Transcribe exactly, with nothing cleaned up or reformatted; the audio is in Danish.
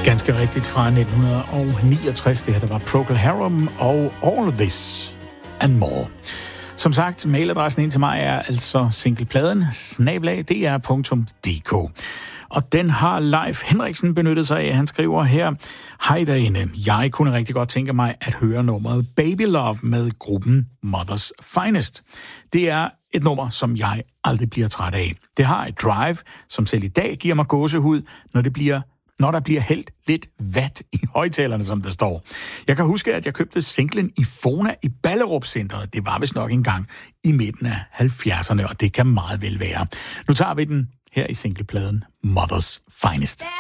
Ganske rigtigt fra nitten niogtres. Det her, der var Procol Harum og All of This and More. Som sagt, mailadressen ind til mig er altså singlepladen snabel-a d r punktum d k. Og den har Leif Henriksen benyttet sig af. Han skriver her: Hej derinde. Jeg kunne rigtig godt tænke mig at høre nummeret Baby Love med gruppen Mother's Finest. Det er et nummer, som jeg aldrig bliver træt af. Det har et drive, som selv i dag giver mig gåsehud, når det bliver når der bliver hældt lidt vat i højtalerne, som der står. Jeg kan huske, at jeg købte singlen i Fona i Ballerup Centeret. Det var vist nok engang i midten af halvfjerdserne, og det kan meget vel være. Nu tager vi den her i singlepladen Mother's Finest.